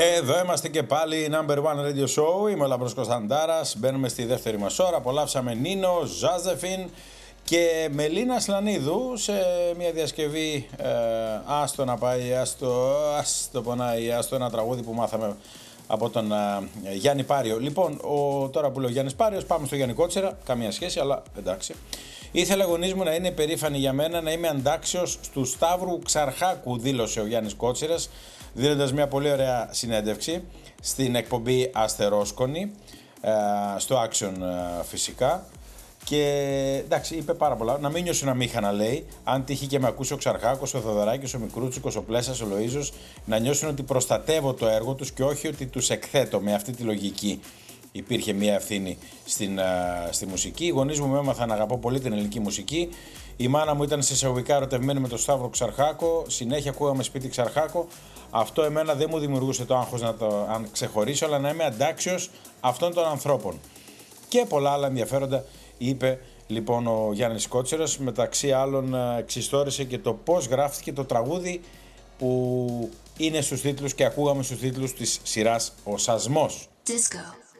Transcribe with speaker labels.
Speaker 1: Εδώ είμαστε και πάλι, Number One Radio Show. Είμαι ο Λαμπρός Κωνσταντάρας. Μπαίνουμε στη δεύτερη μας ώρα. Απολαύσαμε Νίνο, Ζάζεφιν και Μελίνα Σλανίδου σε μια διασκευή άστο να πάει, άστο πονάει, άστο, ένα τραγούδι που μάθαμε από τον Γιάννη Πάριο. Λοιπόν, τώρα που λέω Γιάννης Πάριος, πάμε στο Γιάννη Κότσερα. Καμία σχέση, αλλά εντάξει. Ήθελα γονείς μου να είναι περήφανοι για μένα, να είμαι αντάξιος του Σταύρου Ξαρχάκου, δήλωσε ο Γιάννης Κότσερας, δίνοντας μια πολύ ωραία συνέντευξη στην εκπομπή Αστερόσκονη, στο Action φυσικά. Και εντάξει, είπε πάρα πολλά. Να μην νιώσουν αμήχανα, λέει. Αν τύχει και με ακούσει ο Ξαρχάκος, ο Θοδωράκης, ο Μικρούτσικος, ο Πλέσας, ο Λοΐζος, να νιώσουν ότι προστατεύω το έργο τους και όχι ότι τους εκθέτω με αυτή τη λογική. Υπήρχε μια ευθύνη στη μουσική. Οι γονείς μου με έμαθαν να αγαπώ πολύ την ελληνική μουσική. Η μάνα μου ήταν σε εισαγωγικά ερωτευμένη με τον Σταύρο Ξαρχάκο. Συνέχεια ακούγαμε σπίτι Ξαρχάκο. Αυτό εμένα δεν μου δημιουργούσε το άγχος να το ξεχωρίσω, αλλά να είμαι αντάξιος αυτών των ανθρώπων. Και πολλά άλλα ενδιαφέροντα είπε λοιπόν ο Γιάννης Κότσερας. Μεταξύ άλλων εξιστόρισε και το πώς γράφτηκε το τραγούδι που είναι στους τίτλους και ακούγαμε στους τίτλους της σειράς «Ο Σασμός». Disco.